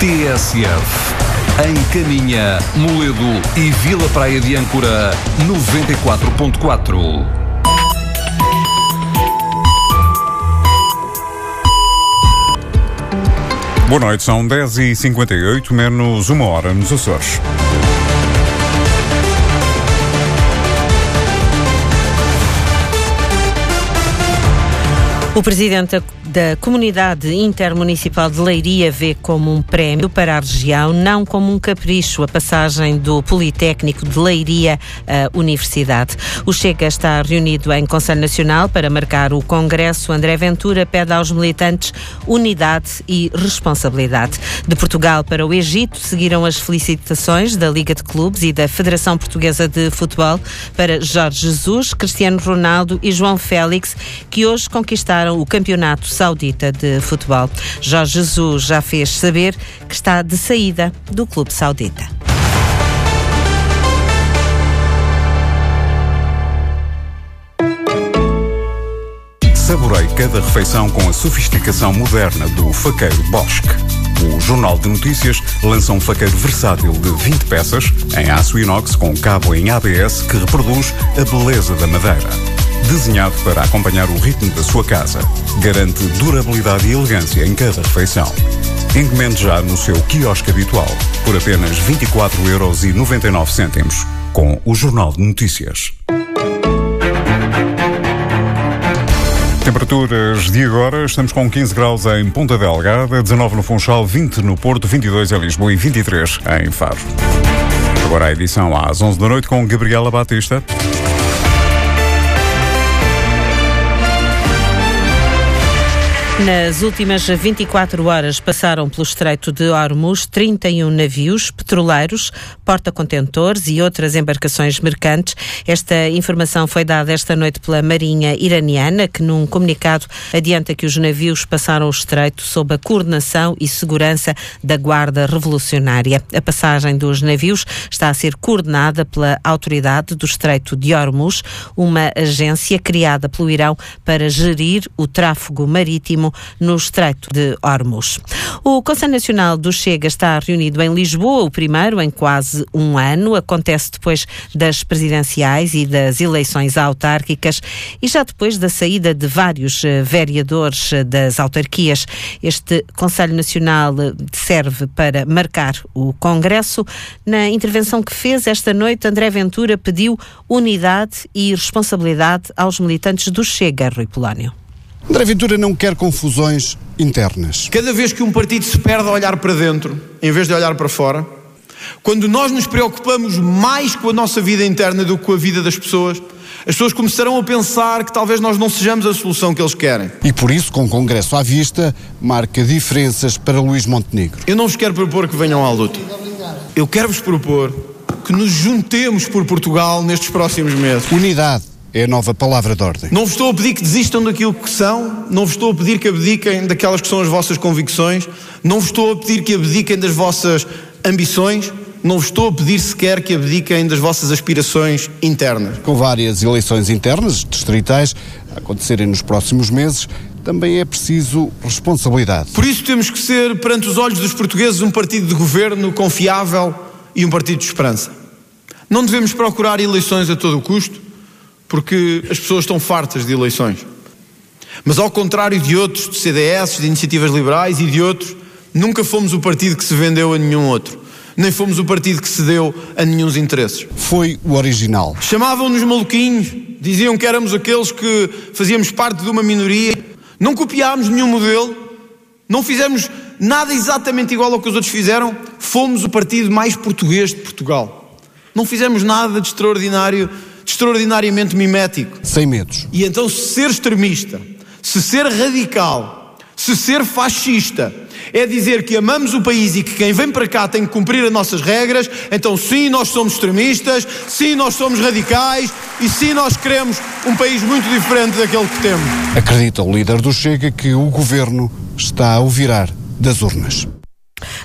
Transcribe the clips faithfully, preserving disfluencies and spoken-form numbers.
T S F. Em Caminha, Moledo e Vila Praia de Âncora, noventa e quatro ponto quatro. Boa noite, são dez e cinquenta e oito, menos uma hora nos Açores. O presidente da Comunidade Intermunicipal de Leiria vê como um prémio para a região, não como um capricho, a passagem do Politécnico de Leiria à Universidade. O Chega está reunido em Conselho Nacional para marcar o Congresso. André Ventura pede aos militantes unidade e responsabilidade. De Portugal para o Egito seguiram as felicitações da Liga de Clubes e da Federação Portuguesa de Futebol para Jorge Jesus, Cristiano Ronaldo e João Félix, que hoje conquistaram o Campeonato Saudita de Futebol. Jorge Jesus já fez saber que está de saída do clube saudita. Saborei cada refeição com a sofisticação moderna do faqueiro Bosch. O Jornal de Notícias lança um faqueiro versátil de vinte peças em aço inox com cabo em A B S que reproduz a beleza da madeira. Desenhado para acompanhar o ritmo da sua casa, garante durabilidade e elegância em cada refeição. Encomende já no seu quiosque habitual, por apenas vinte e quatro euros e noventa e nove cêntimos, com o Jornal de Notícias. Temperaturas de agora, estamos com quinze graus em Ponta Delgada, dezanove no Funchal, vinte no Porto, vinte e dois em Lisboa e vinte e três em Faro. Agora a edição às onze da noite com Gabriela Batista. Nas últimas vinte e quatro horas passaram pelo Estreito de Hormuz trinta e um navios petroleiros, porta-contentores e outras embarcações mercantes. Esta informação foi dada esta noite pela Marinha iraniana, que num comunicado adianta que os navios passaram o Estreito sob a coordenação e segurança da Guarda Revolucionária. A passagem dos navios está a ser coordenada pela Autoridade do Estreito de Hormuz, uma agência criada pelo Irão para gerir o tráfego marítimo no Estreito de Hormuz. O Conselho Nacional do Chega está reunido em Lisboa, o primeiro em quase um ano. Acontece depois das presidenciais e das eleições autárquicas e já depois da saída de vários vereadores das autarquias. Este Conselho Nacional serve para marcar o Congresso. Na intervenção que fez esta noite, André Ventura pediu unidade e responsabilidade aos militantes do Chega, Rui Polónio. André Ventura não quer confusões internas. Cada vez que um partido se perde a olhar para dentro, em vez de olhar para fora, quando nós nos preocupamos mais com a nossa vida interna do que com a vida das pessoas, as pessoas começarão a pensar que talvez nós não sejamos a solução que eles querem. E por isso, com o Congresso à vista, marca diferenças para Luís Montenegro. Eu não vos quero propor que venham à luta. Eu quero-vos propor que nos juntemos por Portugal nestes próximos meses. Unidade é a nova palavra de ordem. Não vos estou a pedir que desistam daquilo que são, não vos estou a pedir que abdiquem daquelas que são as vossas convicções, não vos estou a pedir que abdiquem das vossas ambições, não vos estou a pedir sequer que abdiquem das vossas aspirações internas. Com várias eleições internas, distritais, a acontecerem nos próximos meses, também é preciso responsabilidade. Por isso temos que ser, perante os olhos dos portugueses, um partido de governo confiável e um partido de esperança. Não devemos procurar eleições a todo o custo, porque as pessoas estão fartas de eleições. Mas ao contrário de outros, de C D S, de iniciativas liberais e de outros, nunca fomos o partido que se vendeu a nenhum outro. Nem fomos o partido que cedeu a nenhum interesses. Foi o original. Chamavam-nos maluquinhos, diziam que éramos aqueles que fazíamos parte de uma minoria. Não copiámos nenhum modelo, não fizemos nada exatamente igual ao que os outros fizeram. Fomos o partido mais português de Portugal. Não fizemos nada de extraordinário, de extraordinariamente mimético. Sem medos. E então, se ser extremista, se ser radical, se ser fascista, é dizer que amamos o país e que quem vem para cá tem que cumprir as nossas regras, então sim, nós somos extremistas, sim, nós somos radicais e sim, nós queremos um país muito diferente daquele que temos. Acredita o líder do Chega que o governo está a o virar das urnas.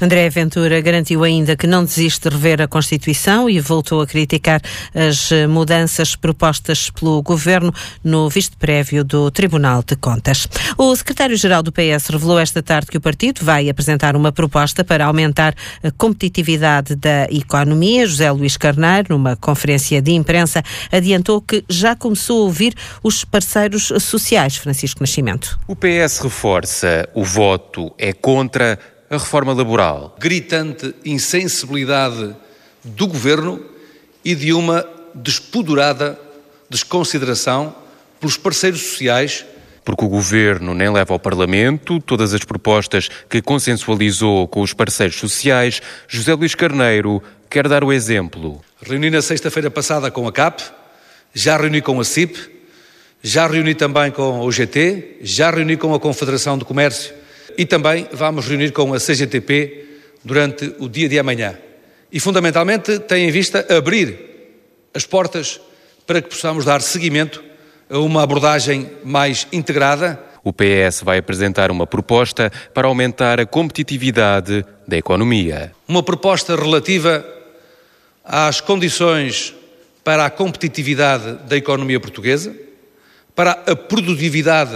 André Ventura garantiu ainda que não desiste de rever a Constituição e voltou a criticar as mudanças propostas pelo Governo no visto prévio do Tribunal de Contas. O secretário-geral do P S revelou esta tarde que o partido vai apresentar uma proposta para aumentar a competitividade da economia. José Luís Carneiro, numa conferência de imprensa, adiantou que já começou a ouvir os parceiros sociais. Francisco Nascimento. O P S reforça: o voto é contra a reforma laboral. Gritante insensibilidade do Governo e de uma despudorada desconsideração pelos parceiros sociais. Porque o Governo nem leva ao Parlamento todas as propostas que consensualizou com os parceiros sociais. José Luís Carneiro quer dar o exemplo. Reuni na sexta-feira passada com a C A P, já reuni com a C I P, já reuni também com o G T, já reuni com a Confederação do Comércio e também vamos reunir com a C G T P durante o dia de amanhã. E, fundamentalmente, tem em vista abrir as portas para que possamos dar seguimento a uma abordagem mais integrada. O P S vai apresentar uma proposta para aumentar a competitividade da economia. Uma proposta relativa às condições para a competitividade da economia portuguesa, para a produtividade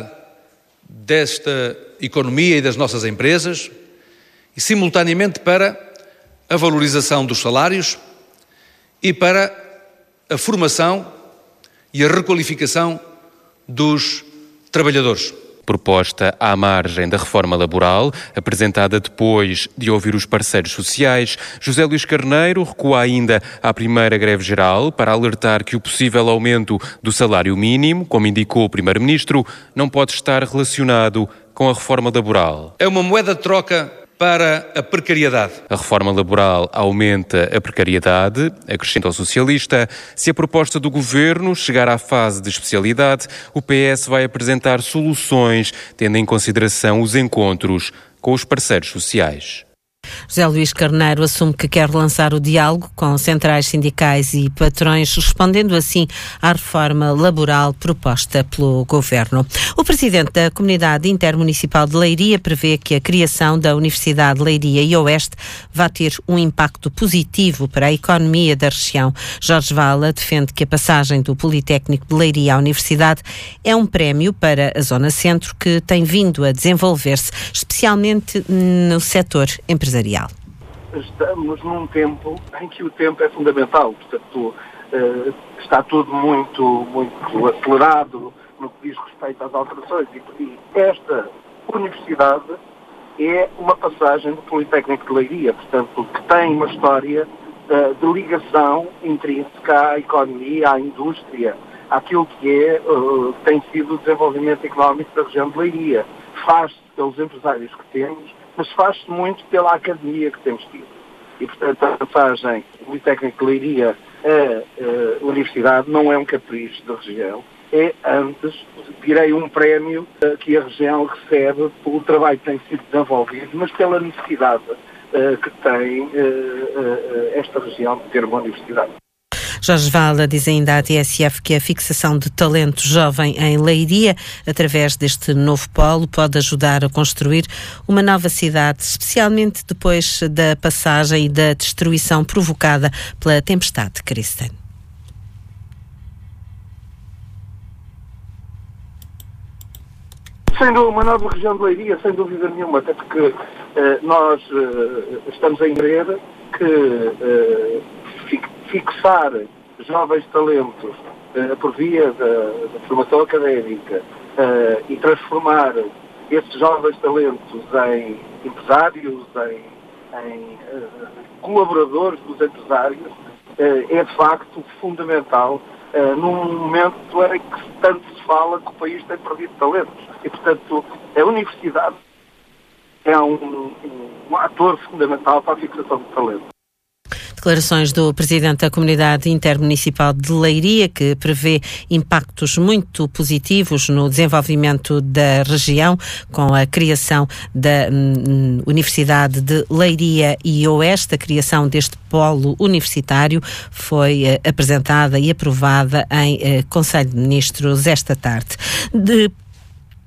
desta economia e das nossas empresas e, simultaneamente, para a valorização dos salários e para a formação e a requalificação dos trabalhadores. Proposta à margem da reforma laboral, apresentada depois de ouvir os parceiros sociais. José Luís Carneiro recua ainda à primeira greve geral para alertar que o possível aumento do salário mínimo, como indicou o Primeiro-Ministro, não pode estar relacionado com a reforma laboral. É uma moeda de troca para a precariedade. A reforma laboral aumenta a precariedade, acrescenta o socialista. Se a proposta do Governo chegar à fase de especialidade, o P S vai apresentar soluções, tendo em consideração os encontros com os parceiros sociais. José Luís Carneiro assume que quer lançar o diálogo com centrais sindicais e patrões, respondendo assim à reforma laboral proposta pelo Governo. O presidente da Comunidade Intermunicipal de Leiria prevê que a criação da Universidade de Leiria e Oeste vai ter um impacto positivo para a economia da região. Jorge Vala defende que a passagem do Politécnico de Leiria à Universidade é um prémio para a Zona Centro, que tem vindo a desenvolver-se, especialmente no setor empresarial. Estamos num tempo em que o tempo é fundamental, portanto, uh, está tudo muito, muito acelerado no que diz respeito às alterações e esta universidade é uma passagem do Politécnico de Leiria, portanto, que tem uma história uh, de ligação intrínseca à economia, à indústria, àquilo que é, uh, tem sido o desenvolvimento económico da região de Leiria. Faz-se pelos empresários que temos, mas faz-se muito pela academia que temos tido. E, portanto, a passagem do Politécnico de Leiria à Universidade não é um capricho da região, é, antes, direi, um prémio uh, que a região recebe pelo trabalho que tem sido desenvolvido, mas pela necessidade uh, que tem uh, uh, esta região de ter uma universidade. Jorge Vala diz ainda à T S F que a fixação de talento jovem em Leiria, através deste novo polo, pode ajudar a construir uma nova cidade, especialmente depois da passagem e da destruição provocada pela tempestade Kristen. Sendo uma nova região de Leiria, sem dúvida nenhuma, até porque uh, nós uh, estamos a entender que uh, fixar jovens talentos uh, por via da, da formação académica uh, e transformar esses jovens talentos em empresários, em, em uh, colaboradores dos empresários, uh, é de facto fundamental uh, num momento em que tanto se fala que o país tem perdido talentos. E, portanto, a universidade é um, um, um ator fundamental para a fixação de talentos. Declarações do Presidente da Comunidade Intermunicipal de Leiria, que prevê impactos muito positivos no desenvolvimento da região, com a criação da hum, Universidade de Leiria e Oeste. A criação deste polo universitário foi eh, apresentada e aprovada em eh, Conselho de Ministros esta tarde. De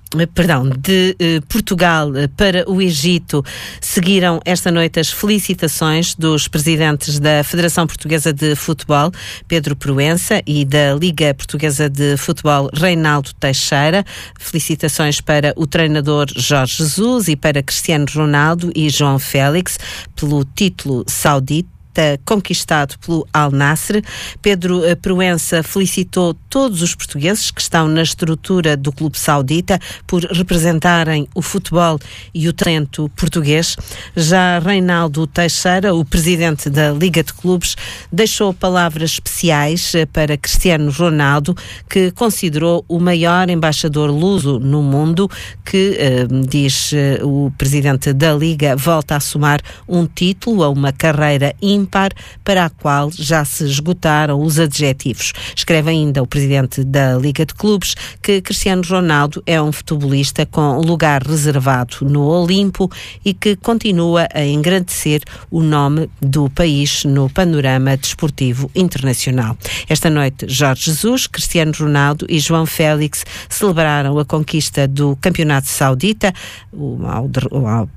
Perdão, de eh, Portugal para o Egito, seguiram esta noite as felicitações dos presidentes da Federação Portuguesa de Futebol, Pedro Proença, e da Liga Portuguesa de Futebol, Reinaldo Teixeira. Felicitações para o treinador Jorge Jesus e para Cristiano Ronaldo e João Félix pelo título saudita conquistado pelo Al Nassr. Pedro Proença felicitou todos os portugueses que estão na estrutura do clube saudita por representarem o futebol e o talento português. Já Reinaldo Teixeira, o presidente da Liga de Clubes, deixou palavras especiais para Cristiano Ronaldo, que considerou o maior embaixador luso no mundo, que, eh, diz eh, o presidente da Liga, volta a somar um título a uma carreira ímpar para a qual já se esgotaram os adjetivos. Escreve ainda o presidente da Liga de Clubes que Cristiano Ronaldo é um futebolista com lugar reservado no Olimpo e que continua a engrandecer o nome do país no panorama desportivo internacional. Esta noite, Jorge Jesus, Cristiano Ronaldo e João Félix celebraram a conquista do Campeonato Saudita. O Al, o Al,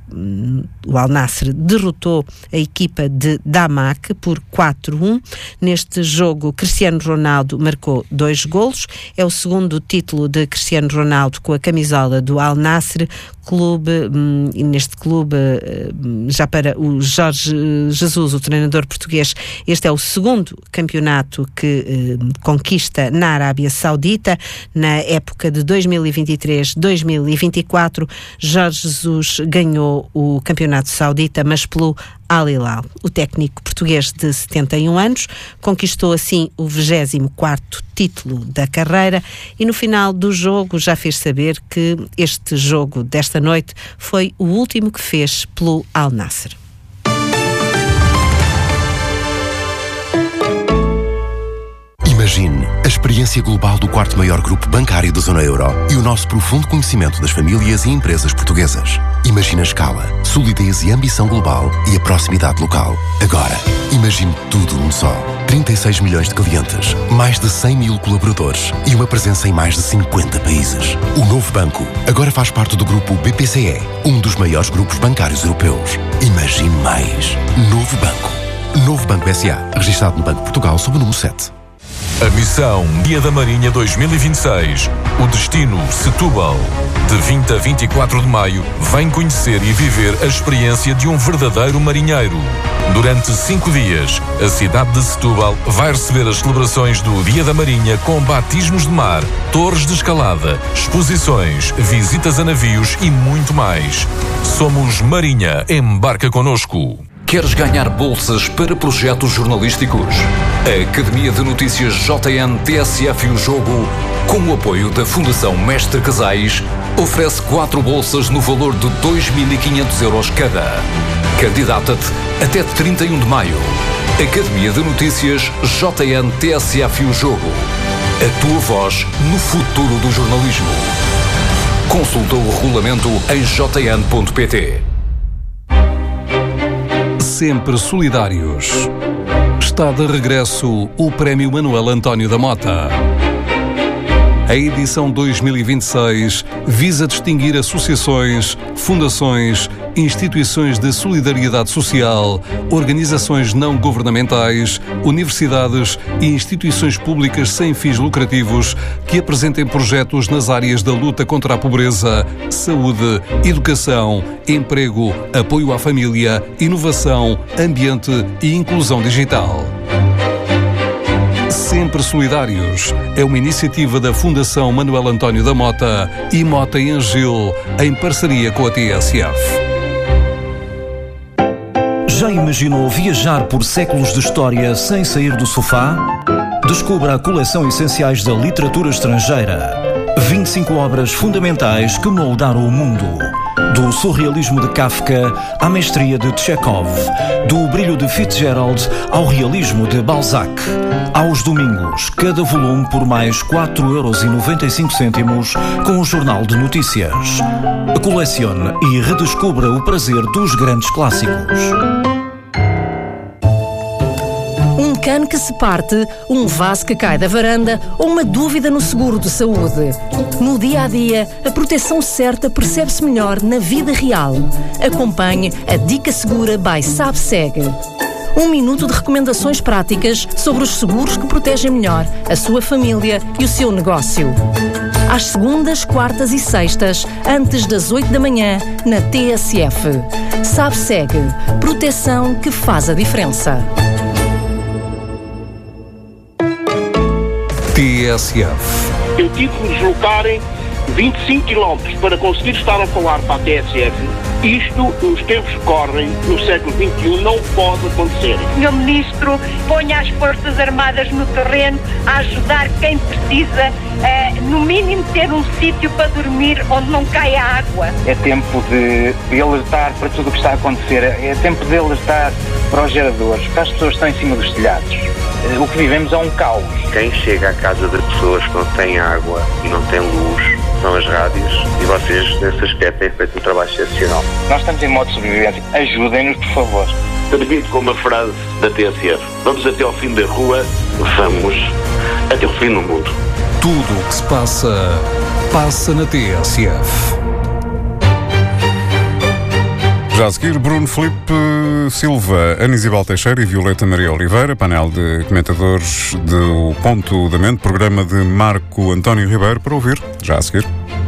o Al Nassr derrotou a equipa de Damas por quatro a um. Neste jogo, Cristiano Ronaldo marcou dois golos. É o segundo título de Cristiano Ronaldo com a camisola do Al Nassr, clube, hum, neste clube, hum, já para o Jorge Jesus, o treinador português, este é o segundo campeonato que hum, conquista na Arábia Saudita. Na época de dois mil e vinte e três a dois mil e vinte e quatro, Jorge Jesus ganhou o campeonato saudita, mas pelo Al Hilal. O técnico português de setenta e um anos conquistou assim o vigésimo quarto título da carreira e no final do jogo já fez saber que este jogo desta noite foi o último que fez pelo Al Nassr. Imagine a experiência global do quarto maior grupo bancário da zona euro e o nosso profundo conhecimento das famílias e empresas portuguesas. Imagine a escala, solidez e ambição global e a proximidade local. Agora, imagine tudo num só. trinta e seis milhões de clientes, mais de cem mil colaboradores e uma presença em mais de cinquenta países. O novo banco agora faz parte do grupo B P C E, um dos maiores grupos bancários europeus. Imagine mais. Novo Banco. Novo Banco S A, registado no Banco de Portugal sob o número sete. A missão Dia da Marinha dois mil e vinte e seis. O destino Setúbal. De vinte a vinte e quatro de maio, vem conhecer e viver a experiência de um verdadeiro marinheiro. Durante cinco dias, a cidade de Setúbal vai receber as celebrações do Dia da Marinha com batismos de mar, torres de escalada, exposições, visitas a navios e muito mais. Somos Marinha. Embarca connosco. Queres ganhar bolsas para projetos jornalísticos? A Academia de Notícias J N T S F e o Jogo, com o apoio da Fundação Mestre Casais, oferece quatro bolsas no valor de dois mil e quinhentos euros cada. Candidata-te até trinta e um de maio. Academia de Notícias J N T S F e o Jogo. A tua voz no futuro do jornalismo. Consulta o regulamento em j n ponto p t. Sempre solidários. Está de regresso o Prémio Manuel António da Mota. A edição dois mil e vinte e seis visa distinguir associações, fundações, instituições de solidariedade social, organizações não governamentais, universidades e instituições públicas sem fins lucrativos que apresentem projetos nas áreas da luta contra a pobreza, saúde, educação, emprego, apoio à família, inovação, ambiente e inclusão digital. Sempre Solidários é uma iniciativa da Fundação Manuel António da Mota e Mota e Angil, em parceria com a T S F. Já imaginou viajar por séculos de história sem sair do sofá? Descubra a coleção Essenciais da Literatura Estrangeira. vinte e cinco obras fundamentais que moldaram o mundo. Do surrealismo de Kafka à mestria de Chekhov, do brilho de Fitzgerald ao realismo de Balzac. Aos domingos, cada volume por mais quatro euros e noventa e cinco cêntimos com o Jornal de Notícias. Colecione e redescubra o prazer dos grandes clássicos. cano que se parte, um vaso que cai da varanda ou uma dúvida no seguro de saúde. No dia a dia, a proteção certa percebe-se melhor na vida real. Acompanhe a Dica Segura by SabSeg. Um minuto de recomendações práticas sobre os seguros que protegem melhor a sua família e o seu negócio. Às segundas, quartas e sextas, antes das oito da manhã, na T S F. SabSeg. Proteção que faz a diferença. T S F. Eu tive que me deslocarem vinte e cinco quilómetros para conseguir estar a falar para a T S F. Isto, nos tempos que correm, no século vinte e um, não pode acontecer. senhor Ministro, ponha as Forças Armadas no terreno a ajudar quem precisa, uh, no mínimo ter um sítio para dormir onde não caia água. É tempo de, de alertar para tudo o que está a acontecer. É tempo de alertar para os geradores, para as pessoas que estão em cima dos telhados. O que vivemos é um caos. Quem chega à casa das pessoas que não têm água e não têm luz são as rádios, e vocês, nesse aspecto, têm feito um trabalho excepcional. Nós estamos em modo de sobrevivência. Ajudem-nos, por favor. Termino com uma frase da T S F. Vamos até ao fim da rua, vamos até ao fim do mundo. Tudo o que se passa, passa na T S F. Já a seguir, Bruno Filipe Silva, Ana Isabel Teixeira e Violeta Maria Oliveira, painel de comentadores do Ponto da Mente, programa de Marco António Ribeiro, para ouvir, já a seguir.